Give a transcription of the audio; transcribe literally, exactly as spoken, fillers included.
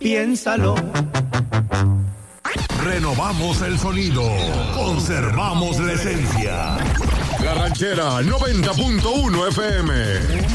piénsalo. Renovamos el sonido, conservamos la esencia. La Ranchera noventa punto uno F M.